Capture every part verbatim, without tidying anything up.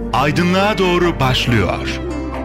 aydınlığa doğru başlıyor.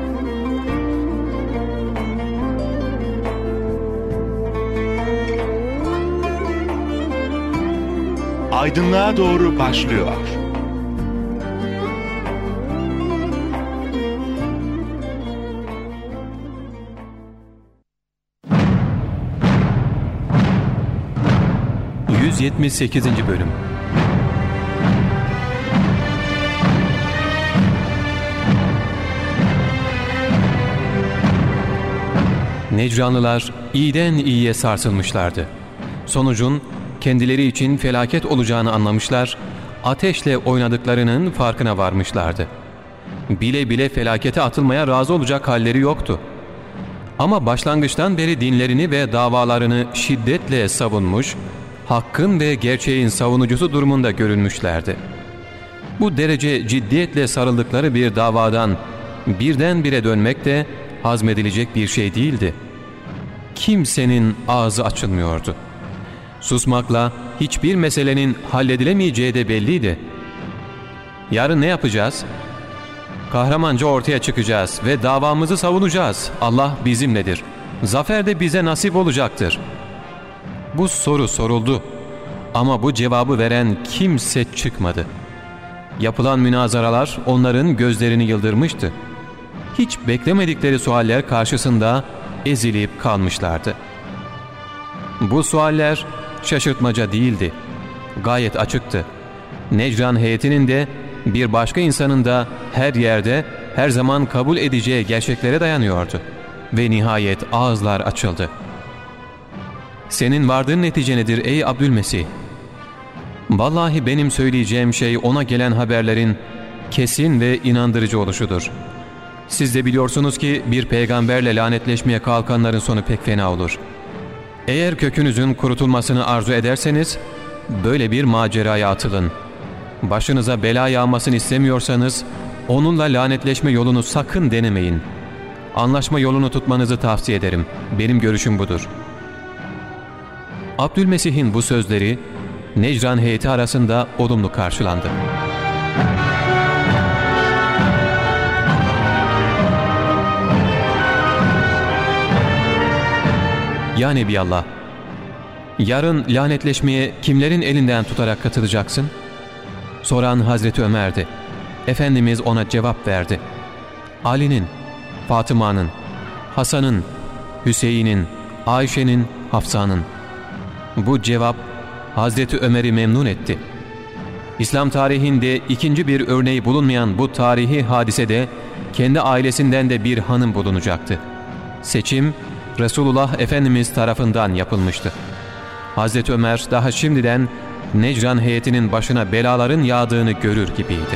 Aydınlığa doğru başlıyor. yüz yetmiş sekizinci. Bölüm. Necranlılar iyiden iyiye sarsılmışlardı. Sonucun kendileri için felaket olacağını anlamışlar, ateşle oynadıklarının farkına varmışlardı. Bile bile felakete atılmaya razı olacak halleri yoktu. Ama başlangıçtan beri dinlerini ve davalarını şiddetle savunmuş, hakkın ve gerçeğin savunucusu durumunda görünmüşlerdi. Bu derece ciddiyetle sarıldıkları bir davadan birdenbire dönmek de hazmedilecek bir şey değildi. Kimsenin ağzı açılmıyordu. Susmakla hiçbir meselenin halledilemeyeceği de belliydi. Yarın ne yapacağız? Kahramanca ortaya çıkacağız ve davamızı savunacağız. Allah bizimledir. Zafer de bize nasip olacaktır. Bu soru soruldu ama bu cevabı veren kimse çıkmadı. Yapılan münazaralar onların gözlerini yıldırmıştı. Hiç beklemedikleri sualler karşısında ezilip kalmışlardı. Bu sualler şaşırtmaca değildi. Gayet açıktı. Necran heyetinin de bir başka insanın da her yerde her zaman kabul edeceği gerçeklere dayanıyordu. Ve nihayet ağızlar açıldı. Senin vardığın netice nedir ey Abdülmesih? Vallahi benim söyleyeceğim şey ona gelen haberlerin kesin ve inandırıcı oluşudur. Siz de biliyorsunuz ki bir peygamberle lanetleşmeye kalkanların sonu pek fena olur. Eğer kökünüzün kurutulmasını arzu ederseniz böyle bir maceraya atılın. Başınıza bela yağmasını istemiyorsanız onunla lanetleşme yolunu sakın denemeyin. Anlaşma yolunu tutmanızı tavsiye ederim. Benim görüşüm budur. Abdülmesih'in bu sözleri Necran heyeti arasında olumlu karşılandı. Ya Nebiallah, yarın lanetleşmeye kimlerin elinden tutarak katılacaksın? Soran Hazreti Ömer'di. Efendimiz ona cevap verdi. Ali'nin, Fatıma'nın, Hasan'ın, Hüseyin'in, Ayşe'nin, Hafsa'nın. Bu cevap Hazreti Ömer'i memnun etti. İslam tarihinde ikinci bir örneği bulunmayan bu tarihi hadisede kendi ailesinden de bir hanım bulunacaktı. Seçim Resulullah Efendimiz tarafından yapılmıştı. Hazreti Ömer daha şimdiden Necran heyetinin başına belaların yağdığını görür gibiydi.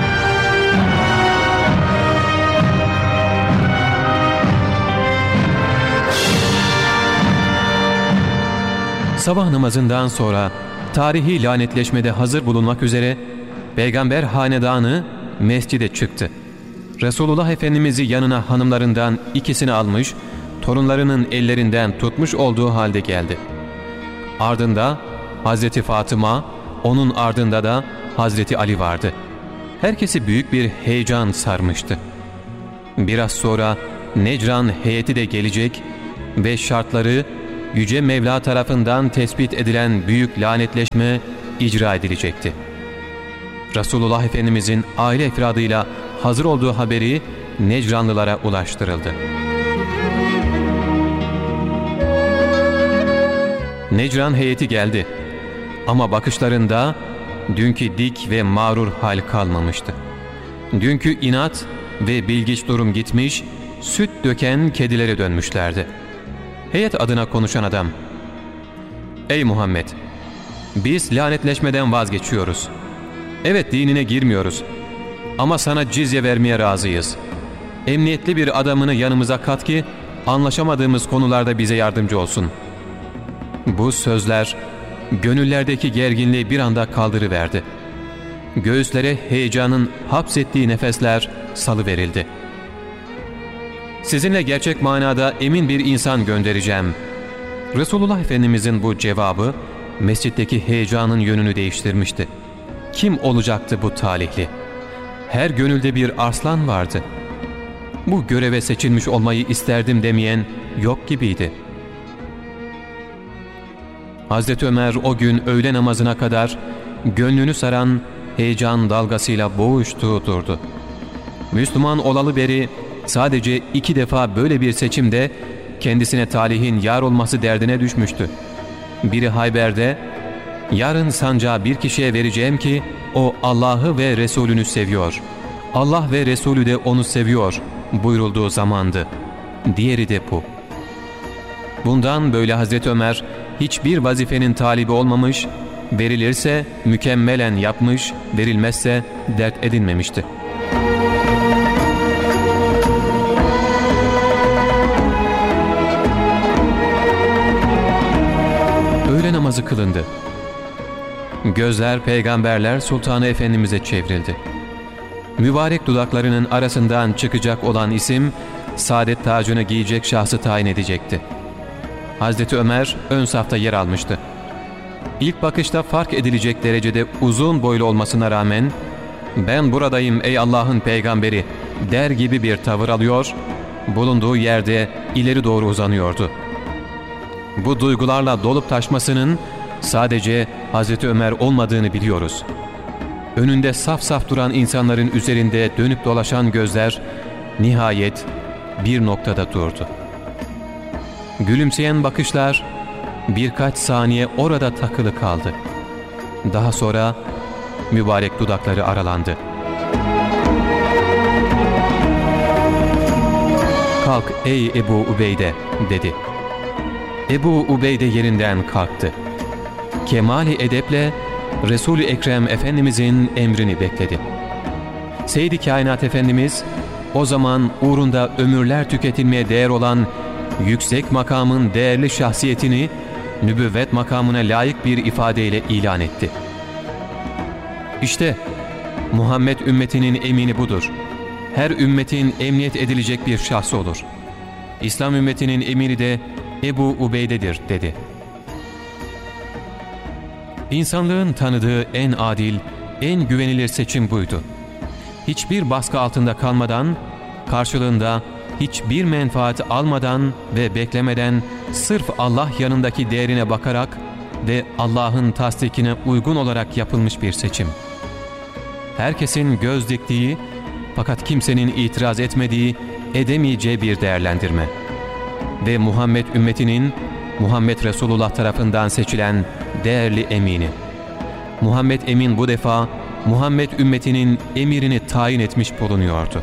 Sabah namazından sonra tarihi lanetleşmede hazır bulunmak üzere Peygamber hanedanı mescide çıktı. Resulullah Efendimiz'i yanına hanımlarından ikisini almış, torunlarının ellerinden tutmuş olduğu halde geldi. Ardında Hazreti Fatıma, onun ardında da Hazreti Ali vardı. Herkesi büyük bir heyecan sarmıştı. Biraz sonra Necran heyeti de gelecek ve şartları Yüce Mevla tarafından tespit edilen büyük lanetleşme icra edilecekti. Resulullah Efendimizin aile efradıyla hazır olduğu haberi Necranlılara ulaştırıldı. Necran heyeti geldi ama bakışlarında dünkü dik ve mağrur hal kalmamıştı. Dünkü inat ve bilgiç durum gitmiş, süt döken kedilere dönmüşlerdi. Heyet adına konuşan adam, "Ey Muhammed, biz lanetleşmeden vazgeçiyoruz. Evet, dinine girmiyoruz ama sana cizye vermeye razıyız. Emniyetli bir adamını yanımıza kat ki anlaşamadığımız konularda bize yardımcı olsun." Bu sözler gönüllerdeki gerginliği bir anda kaldırıverdi. Göğüslere heyecanın hapsettiği nefesler salıverildi. "Sizinle gerçek manada emin bir insan göndereceğim." Resulullah Efendimizin bu cevabı mescitteki heyecanın yönünü değiştirmişti. Kim olacaktı bu talihli? her gönülde bir arslan vardı. Bu göreve seçilmiş olmayı isterdim demeyen yok gibiydi. Hazreti Ömer o gün öğle namazına kadar gönlünü saran heyecan dalgasıyla boğuştu durdu. Müslüman olalı beri sadece iki defa böyle bir seçimde kendisine talihin yar olması derdine düşmüştü. Biri Hayber'de, "Yarın sancağı bir kişiye vereceğim ki o Allah'ı ve Resulünü seviyor. Allah ve Resulü de onu seviyor" buyurulduğu zamandı. Diğeri de bu. Bundan böyle Hazreti Ömer hiçbir vazifenin talibi olmamış, verilirse mükemmelen yapmış, verilmezse dert edinmemişti. Öğle namazı kılındı. Gözler Peygamberler Sultanı Efendimiz'e çevrildi. Mübarek dudaklarının arasından çıkacak olan isim, saadet tacını giyecek şahsı tayin edecekti. Hazreti Ömer ön safta yer almıştı. İlk bakışta fark edilecek derecede uzun boylu olmasına rağmen, "Ben buradayım ey Allah'ın peygamberi" der gibi bir tavır alıyor, bulunduğu yerde ileri doğru uzanıyordu. Bu duygularla dolup taşmasının sadece Hazreti Ömer olmadığını biliyoruz. Önünde saf saf duran insanların üzerinde dönüp dolaşan gözler nihayet bir noktada durdu. Gülümseyen bakışlar birkaç saniye orada takılı kaldı. Daha sonra mübarek dudakları aralandı. "Kalk ey Ebu Ubeyde" dedi. Ebu Ubeyde yerinden kalktı. Kemali edeple Resul-i Ekrem Efendimizin emrini bekledi. Seyyid-i Kainat Efendimiz o zaman uğrunda ömürler tüketilmeye değer olan yüksek makamın değerli şahsiyetini nübüvvet makamına layık bir ifadeyle ilan etti. İşte Muhammed ümmetinin emini budur. Her ümmetin emniyet edilecek bir şahsı olur. İslam ümmetinin emiri de Ebu Ubeyde'dir dedi. İnsanlığın tanıdığı en adil, en güvenilir seçim buydu. Hiçbir baskı altında kalmadan, karşılığında hiçbir menfaat almadan ve beklemeden sırf Allah yanındaki değerine bakarak ve Allah'ın tasdikine uygun olarak yapılmış bir seçim. Herkesin göz diktiği fakat kimsenin itiraz etmediği, edemeyeceği bir değerlendirme. Ve Muhammed ümmetinin Muhammed Resulullah tarafından seçilen değerli emini. Muhammed Emin bu defa Muhammed ümmetinin emirini tayin etmiş bulunuyordu.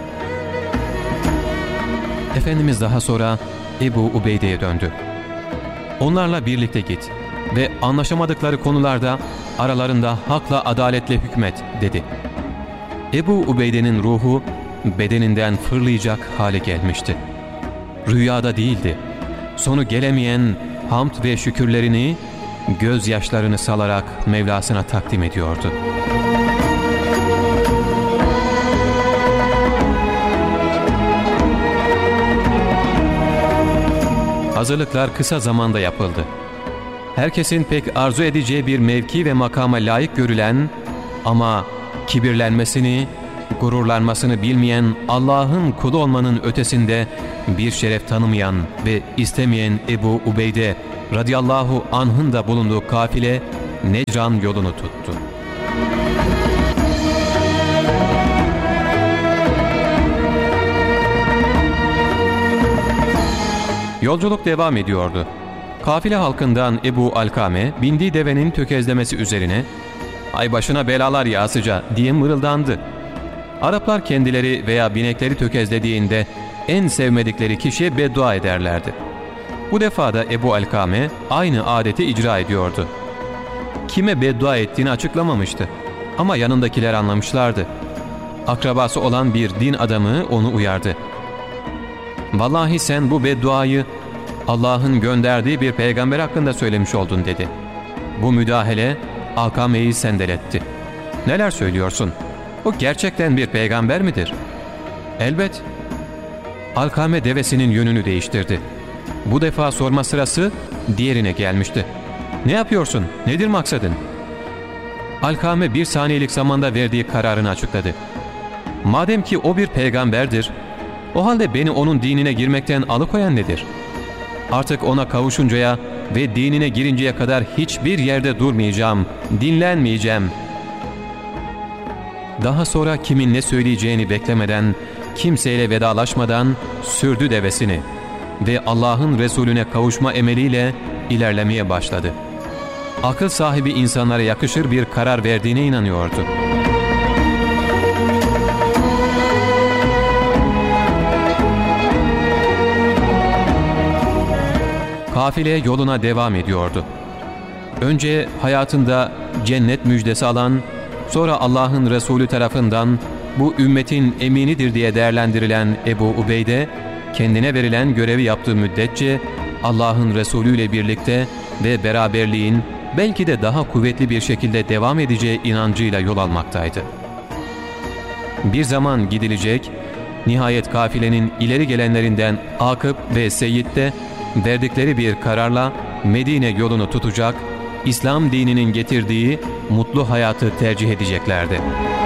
Efendimiz daha sonra Ebu Ubeyde'ye döndü. "Onlarla birlikte git ve anlaşamadıkları konularda aralarında hakla adaletle hükmet" dedi. Ebu Ubeyde'nin ruhu bedeninden fırlayacak hale gelmişti. Rüyada değildi. Sonu gelemeyen hamd ve şükürlerini, gözyaşlarını salarak Mevlasına takdim ediyordu. Hazırlıklar kısa zamanda yapıldı. Herkesin pek arzu edeceği bir mevki ve makama layık görülen ama kibirlenmesini, gururlanmasını bilmeyen Allah'ın kulu olmanın ötesinde bir şeref tanımayan ve istemeyen Ebu Ubeyde radıyallahu anh'ın da bulunduğu kafile Necran yolunu tuttu. Yolculuk devam ediyordu. Kafile halkından Ebu Alkame bindiği devenin tökezlemesi üzerine "Ay başına belalar yağsıca" diye mırıldandı. Araplar kendileri veya binekleri tökezlediğinde en sevmedikleri kişiye beddua ederlerdi. Bu defa da Ebu Alkame aynı adeti icra ediyordu. Kime beddua ettiğini açıklamamıştı ama yanındakiler anlamışlardı. Akrabası olan bir din adamı onu uyardı. "Vallahi sen bu bedduayı Allah'ın gönderdiği bir peygamber hakkında söylemiş oldun" dedi. Bu müdahale Alkame'yi sendeletti. "Neler söylüyorsun? O gerçekten bir peygamber midir?" "Elbet." Alkame devesinin yönünü değiştirdi. Bu defa sorma sırası diğerine gelmişti. "Ne yapıyorsun? Nedir maksadın?" Alkame bir saniyelik zamanda verdiği kararını açıkladı. Madem ki o bir peygamberdir, o halde beni onun dinine girmekten alıkoyan nedir? Artık ona kavuşuncaya ve dinine girinceye kadar hiçbir yerde durmayacağım, dinlenmeyeceğim. Daha sonra kimin ne söyleyeceğini beklemeden, kimseyle vedalaşmadan sürdü devesini ve Allah'ın Resulüne kavuşma emeliyle ilerlemeye başladı. Akıl sahibi insanlara yakışır bir karar verdiğine inanıyordu. Kafile yoluna devam ediyordu. Önce hayatında cennet müjdesi alan, sonra Allah'ın Resulü tarafından bu ümmetin eminidir diye değerlendirilen Ebu Ubeyde, kendine verilen görevi yaptığı müddetçe Allah'ın Resulü ile birlikte ve beraberliğin belki de daha kuvvetli bir şekilde devam edeceği inancıyla yol almaktaydı. Bir zaman gidilecek, nihayet kafilenin ileri gelenlerinden Akıp ve Seyyid de verdikleri bir kararla Medine yolunu tutacak, İslam dininin getirdiği mutlu hayatı tercih edeceklerdi.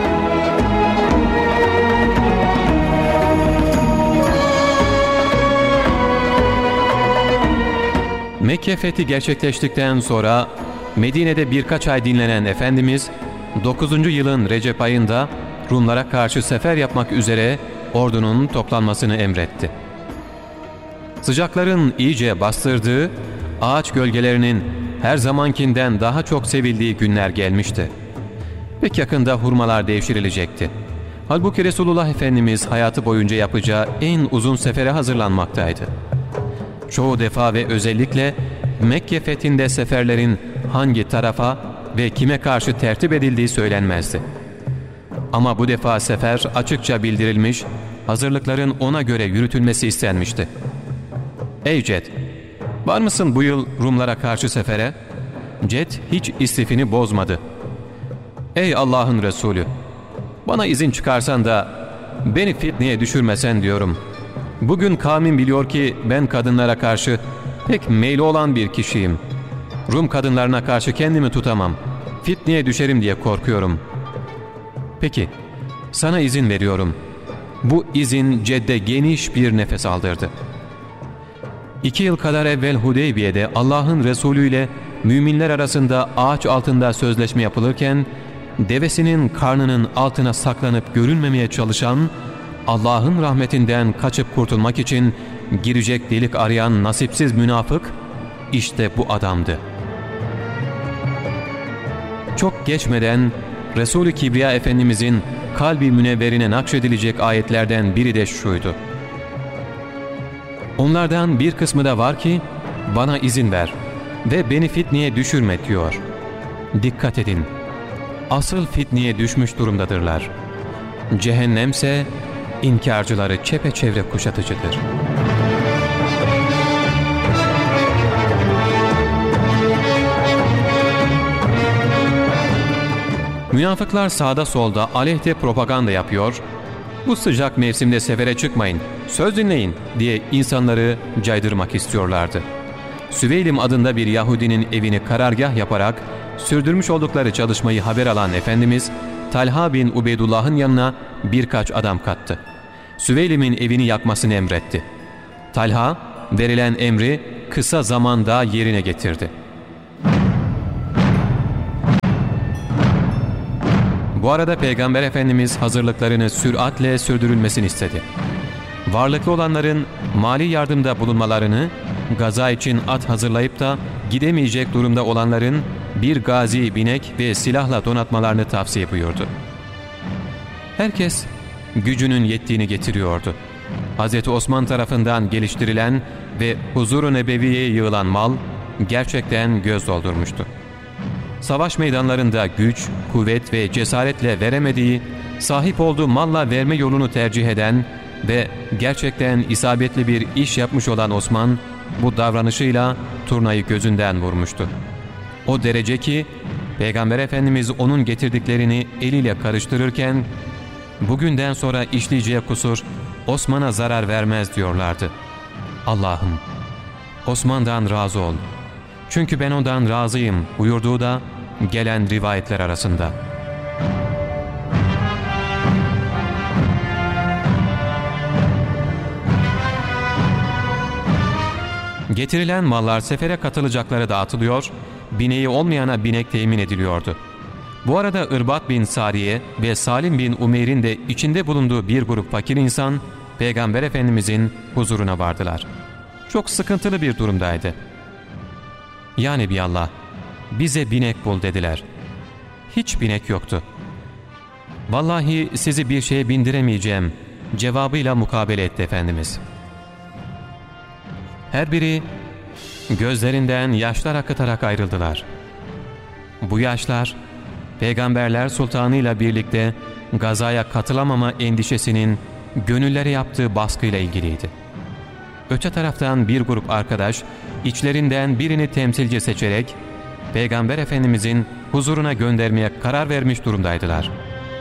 Mekke fethi gerçekleştikten sonra Medine'de birkaç ay dinlenen Efendimiz, dokuzuncu yılın Recep ayında Rumlara karşı sefer yapmak üzere ordunun toplanmasını emretti. Sıcakların iyice bastırdığı, ağaç gölgelerinin her zamankinden daha çok sevildiği günler gelmişti. Pek yakında hurmalar devşirilecekti. Halbuki Resulullah Efendimiz hayatı boyunca yapacağı en uzun sefere hazırlanmaktaydı. Çoğu defa ve özellikle Mekke fethinde seferlerin hangi tarafa ve kime karşı tertip edildiği söylenmezdi. Ama bu defa sefer açıkça bildirilmiş, hazırlıkların ona göre yürütülmesi istenmişti. "Ey Ced, var mısın bu yıl Rumlara karşı sefere?" Ced hiç istifini bozmadı. "Ey Allah'ın Resulü, bana izin çıkarsan da beni fitneye düşürmesen diyorum. Bugün kavmin biliyor ki ben kadınlara karşı pek meyli olan bir kişiyim. Rum kadınlarına karşı kendimi tutamam. Fitneye düşerim diye korkuyorum." "Peki, sana izin veriyorum." Bu izin Ced'de geniş bir nefes aldırdı. İki yıl kadar evvel Hudeybiye'de Allah'ın Resulü ile müminler arasında ağaç altında sözleşme yapılırken, devesinin karnının altına saklanıp görünmemeye çalışan, Allah'ın rahmetinden kaçıp kurtulmak için girecek delik arayan nasipsiz münafık, işte bu adamdı. Çok geçmeden Resul-i Kibriya Efendimizin kalbi münevverine nakşedilecek ayetlerden biri de şuydu: "Onlardan bir kısmı da var ki bana izin ver ve beni fitneye düşürme" diyor. Dikkat edin, asıl fitneye düşmüş durumdadırlar. Cehennemse inkarcıları çepeçevre kuşatıcıdır. Münafıklar sağda solda aleyhte propaganda yapıyor, "Bu sıcak mevsimde sefere çıkmayın, söz dinleyin" diye insanları caydırmak istiyorlardı. Süveylim adında bir Yahudinin evini karargah yaparak sürdürmüş oldukları çalışmayı haber alan Efendimiz, Talha bin Ubeydullah'ın yanına birkaç adam kattı. Süveylim'in evini yakmasını emretti. Talha, verilen emri kısa zamanda yerine getirdi. Bu arada Peygamber Efendimiz hazırlıklarını süratle sürdürülmesini istedi. Varlıklı olanların mali yardımda bulunmalarını, gaza için at hazırlayıp da gidemeyecek durumda olanların bir gazi binek ve silahla donatmalarını tavsiye buyurdu. Herkes gücünün yettiğini getiriyordu. Hazreti Osman tarafından geliştirilen ve huzur-u nebeviyeye yığılan mal gerçekten göz doldurmuştu. Savaş meydanlarında güç, kuvvet ve cesaretle veremediği, sahip olduğu malla verme yolunu tercih eden ve gerçekten isabetli bir iş yapmış olan Osman, bu davranışıyla turnayı gözünden vurmuştu. O derece ki Peygamber Efendimiz onun getirdiklerini eliyle karıştırırken, bugünden sonra işleyeceği kusur Osman'a zarar vermez diyorlardı. "Allah'ım, Osman'dan razı ol. Çünkü ben ondan razıyım" buyurduğu da gelen rivayetler arasında. Getirilen mallar sefere katılacaklara dağıtılıyor, bineği olmayana binek temin ediliyordu. Bu arada Irbat bin Sariye ve Salim bin Umeyr'in de içinde bulunduğu bir grup fakir insan, Peygamber Efendimizin huzuruna vardılar. Çok sıkıntılı bir durumdaydı. "Ya Nebiallah, bize binek bul" dediler. Hiç binek yoktu. "Vallahi sizi bir şeye bindiremeyeceğim" cevabıyla mukabele etti Efendimiz. Her biri gözlerinden yaşlar akıtarak ayrıldılar. Bu yaşlar, Peygamberler Sultanı ile birlikte gazaya katılamama endişesinin gönüllere yaptığı baskıyla ilgiliydi. Öte taraftan bir grup arkadaş, içlerinden birini temsilci seçerek Peygamber Efendimizin huzuruna göndermeye karar vermiş durumdaydılar.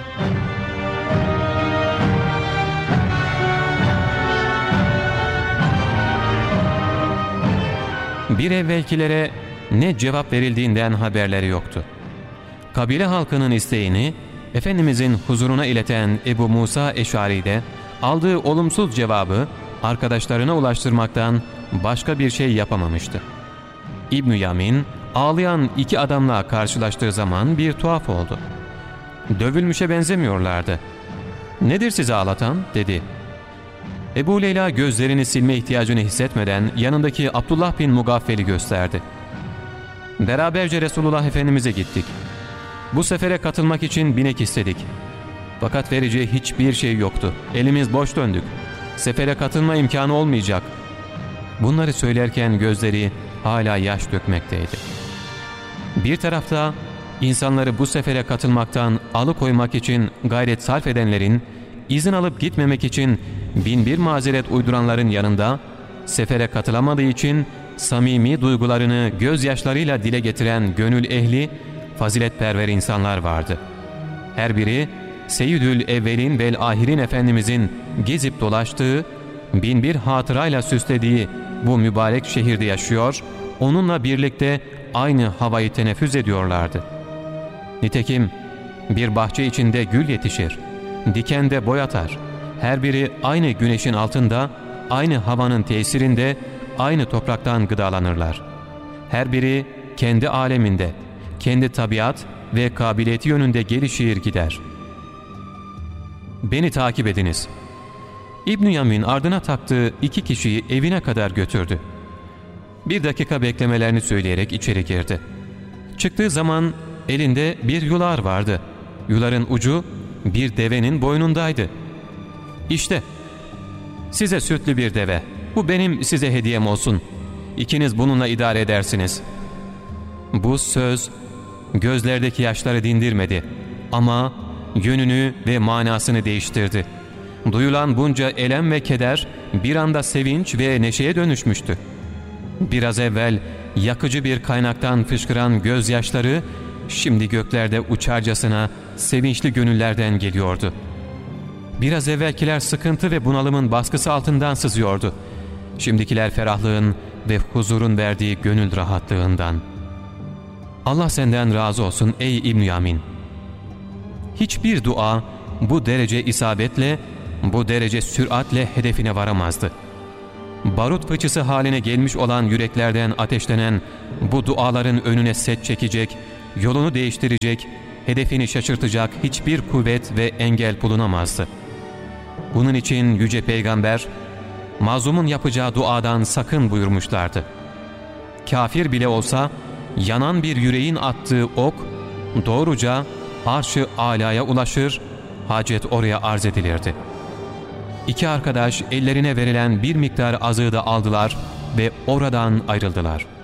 Bir evvelkilere ne cevap verildiğinden haberleri yoktu. Kabile halkının isteğini Efendimizin huzuruna ileten Ebu Musa Eş'ari de aldığı olumsuz cevabı arkadaşlarına ulaştırmaktan başka bir şey yapamamıştı. İbn Yamin ağlayan iki adamla karşılaştığı zaman bir tuhaf oldu. Dövülmüşe benzemiyorlardı. "Nedir sizi ağlatan?" dedi. Ebu Leyla gözlerini silme ihtiyacını hissetmeden yanındaki Abdullah bin Mugaffel'i gösterdi. "Beraberce Resulullah Efendimiz'e gittik. Bu sefere katılmak için binek istedik. Fakat vereceği hiçbir şey yoktu. Elimiz boş döndük. Sefere katılma imkanı olmayacak." Bunları söylerken gözleri hala yaş dökmekteydi. Bir tarafta insanları bu sefere katılmaktan alıkoymak için gayret sarf edenlerin, izin alıp gitmemek için bin bir mazeret uyduranların yanında, sefere katılamadığı için samimi duygularını gözyaşlarıyla dile getiren gönül ehli, faziletperver insanlar vardı. Her biri Seyyidül Evvelin vel Ahirin Efendimizin gezip dolaştığı, bin bir hatırayla süslediği bu mübarek şehirde yaşıyor, onunla birlikte aynı havayı teneffüs ediyorlardı. Nitekim bir bahçe içinde gül yetişir, dikende boy atar. Her biri aynı güneşin altında, aynı havanın tesirinde, aynı topraktan gıdalanırlar. Her biri kendi aleminde, kendi tabiat ve kabiliyeti yönünde gelişir gider. "Beni takip ediniz." İbn Yamin ardına taktığı iki kişiyi evine kadar götürdü. Bir dakika beklemelerini söyleyerek içeri girdi. Çıktığı zaman elinde bir yular vardı. Yuların ucu bir devenin boynundaydı. "İşte size sütlü bir deve. Bu benim size hediyem olsun. İkiniz bununla idare edersiniz." Bu söz gözlerdeki yaşları dindirmedi ama yönünü ve manasını değiştirdi. Duyulan bunca elem ve keder bir anda sevinç ve neşeye dönüşmüştü. Biraz evvel yakıcı bir kaynaktan fışkıran gözyaşları şimdi göklerde uçarcasına sevinçli gönüllerden geliyordu. Biraz evvelkiler sıkıntı ve bunalımın baskısı altından sızıyordu. Şimdikiler ferahlığın ve huzurun verdiği gönül rahatlığından. Allah senden razı olsun ey İbn Yamin. Hiçbir dua bu derece isabetle, bu derece süratle hedefine varamazdı. Barut fıçısı haline gelmiş olan yüreklerden ateşlenen bu duaların önüne set çekecek, yolunu değiştirecek, hedefini şaşırtacak hiçbir kuvvet ve engel bulunamazdı. Bunun için Yüce Peygamber, mazlumun yapacağı duadan sakın buyurmuşlardı. Kafir bile olsa yanan bir yüreğin attığı ok doğruca arş-ı âlâya ulaşır, hacet oraya arz edilirdi. İki arkadaş ellerine verilen bir miktar azığı da aldılar ve oradan ayrıldılar.